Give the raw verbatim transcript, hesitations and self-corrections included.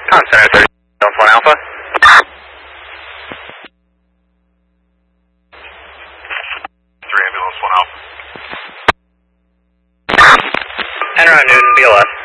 Con Center thirty, one Alpha. three Ambulance, one Alpha. Enron Newton, B L S.